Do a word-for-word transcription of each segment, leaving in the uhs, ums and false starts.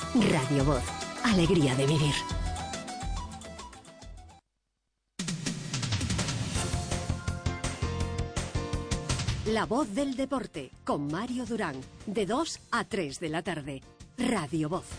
Radio Voz, alegría de vivir. La Voz del Deporte, con Mario Durán, de dos a tres de la tarde. Radio Voz.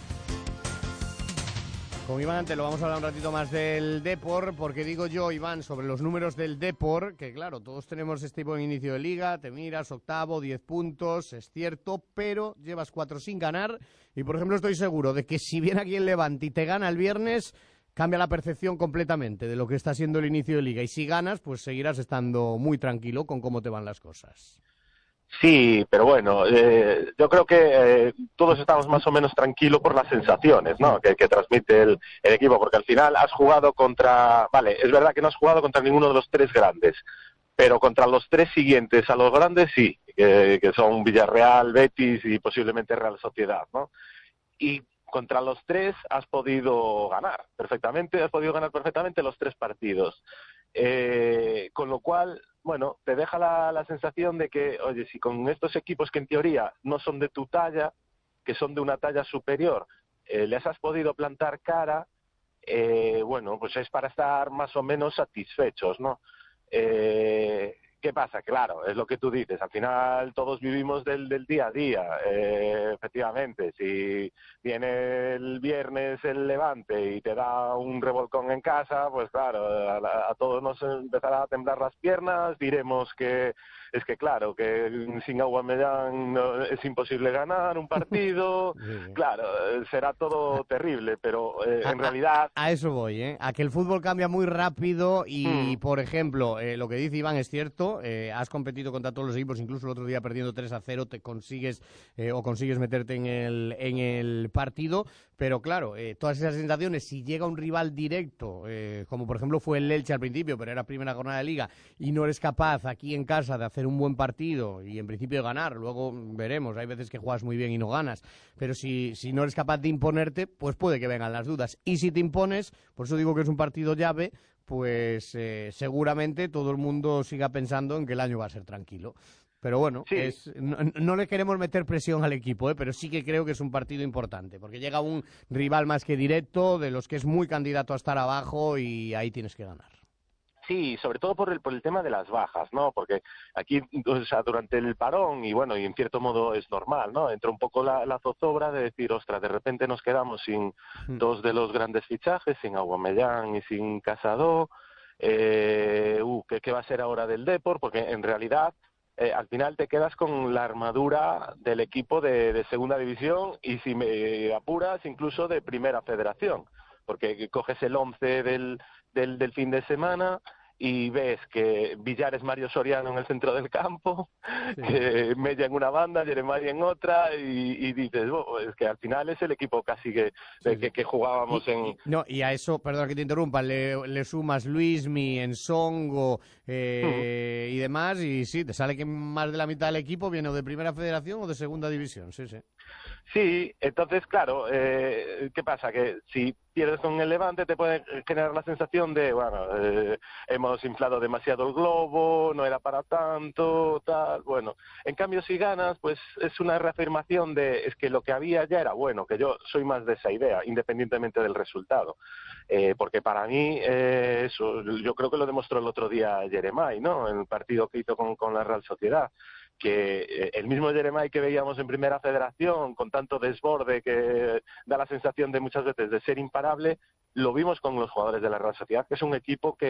Con Iván Antelo vamos a hablar un ratito más del Depor, porque digo yo, Iván, sobre los números del Depor, que claro, todos tenemos este tipo de inicio de liga, te miras, octavo, diez puntos, es cierto, pero llevas cuatro sin ganar, y por ejemplo estoy seguro de que si viene aquí el Levante y te gana el viernes, cambia la percepción completamente de lo que está siendo el inicio de liga, y si ganas, pues seguirás estando muy tranquilo con cómo te van las cosas. Sí, pero bueno, eh, yo creo que eh, todos estamos más o menos tranquilos por las sensaciones, ¿no? Que, que transmite el, el equipo, porque al final has jugado contra, vale, es verdad que no has jugado contra ninguno de los tres grandes, pero contra los tres siguientes a los grandes sí, que, que son Villarreal, Betis y posiblemente Real Sociedad, ¿no? Y contra los tres has podido ganar perfectamente, has podido ganar perfectamente los tres partidos. Eh, con lo cual, bueno, te deja la, la sensación de que, oye, si con estos equipos que en teoría no son de tu talla, que son de una talla superior, eh, les has podido plantar cara, eh, bueno, pues es para estar más o menos satisfechos, ¿no? Eh, ¿Qué pasa? Claro, es lo que tú dices, al final todos vivimos del, del día a día, eh, efectivamente, si viene el viernes el Levante y te da un revolcón en casa, pues claro, a, a todos nos empezará a temblar las piernas, diremos que es que claro, que sin Aubameyang no, es imposible ganar un partido, sí. Claro, será todo terrible, pero eh, en a, realidad... A, a eso voy, ¿eh? A que el fútbol cambia muy rápido y, hmm. por ejemplo, eh, lo que dice Iván es cierto, eh, has competido contra todos los equipos, incluso el otro día perdiendo tres a cero te consigues eh, o consigues meterte en el, en el partido, pero claro, eh, todas esas sensaciones, si llega un rival directo, eh, como por ejemplo fue el Elche al principio, pero era primera jornada de liga, y no eres capaz aquí en casa de hacer un buen partido y en principio de ganar, luego veremos, hay veces que juegas muy bien y no ganas, pero si, si no eres capaz de imponerte, pues puede que vengan las dudas, y si te impones, por eso digo que es un partido llave, pues eh, seguramente todo el mundo siga pensando en que el año va a ser tranquilo. Pero bueno, sí. es, no, no le queremos meter presión al equipo, ¿eh? Pero sí que creo que es un partido importante, porque llega un rival más que directo, de los que es muy candidato a estar abajo y ahí tienes que ganar. Sí, sobre todo por el por el tema de las bajas, ¿no? Porque aquí, o sea, durante el parón, y bueno, y en cierto modo es normal, ¿no? Entra un poco la, la zozobra de decir, ostras, de repente nos quedamos sin hmm. dos de los grandes fichajes, sin Aubameyang y sin Casado, eh, uh, ¿qué, ¿qué va a ser ahora del Depor? Porque en realidad... Eh, al final te quedas con la armadura del equipo de, de segunda división y si me apuras incluso de primera federación, porque coges el once del, del, del fin de semana y ves que Villar es Mario Soriano en el centro del campo, sí. que Mella en una banda, Jeremai en otra, y, y dices, oh, es que al final es el equipo casi que, sí, que, que jugábamos y, en... Y, no, y a eso, perdón que te interrumpa, le, le sumas Luismi, Ensongo eh, uh-huh. y demás, y sí, te sale que más de la mitad del equipo viene o de primera federación o de segunda división, sí, sí. Sí, entonces, claro, eh, ¿qué pasa? Que si pierdes con el Levante te puede generar la sensación de, bueno, eh, hemos inflado demasiado el globo, no era para tanto, tal, bueno. En cambio, si ganas, pues es una reafirmación de, es que lo que había ya era bueno, que yo soy más de esa idea, independientemente del resultado. Eh, porque para mí, eh, eso, yo creo que lo demostró el otro día Jeremai, ¿no? En el partido que hizo con, con la Real Sociedad, que el mismo Jeremai que veíamos en Primera Federación, con tanto desborde que da la sensación de muchas veces de ser imparable, lo vimos con los jugadores de la Real Sociedad, que es un equipo que